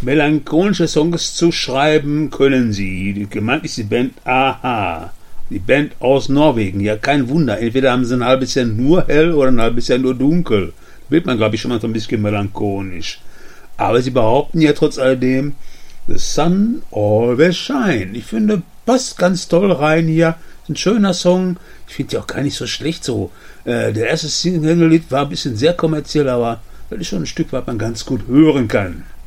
Melancholische Songs zu schreiben können sie. Gemeint ist die Band Aha. Die Band aus Norwegen. Ja, kein Wunder. Entweder haben sie ein halbes Jahr nur hell oder ein halbes Jahr nur dunkel. Da wird man, glaube ich, schon mal so ein bisschen melancholisch. Aber sie behaupten ja trotz alledem, The Sun Always Shine. Ich finde, passt ganz toll rein hier. Ein schöner Song. Ich finde die auch gar nicht so schlecht so. Der erste Single-Lied war ein bisschen sehr kommerziell, aber das ist schon ein Stück, was man ganz gut hören kann.